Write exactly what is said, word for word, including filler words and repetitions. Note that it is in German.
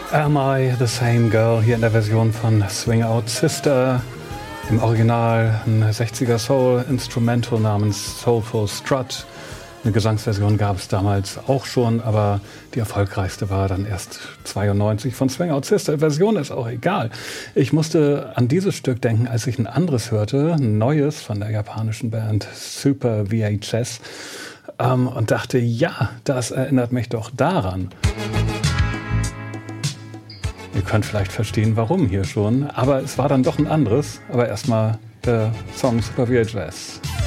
Am I the Same Girl hier in der Version von Swing Out Sister. Im Original ein sechziger Soul-Instrumental namens Soulful Strut. Eine Gesangsversion gab es damals auch schon, aber die erfolgreichste war dann erst zweiundneunzig von Swing Out Sister. Version ist auch egal. Ich musste an dieses Stück denken, als ich ein anderes hörte, ein neues von der japanischen Band Super V H S, ähm, und dachte, ja, das erinnert mich doch daran. Ihr könnt vielleicht verstehen, warum hier schon, aber es war dann doch ein anderes. Aber erstmal der Song Super V H S.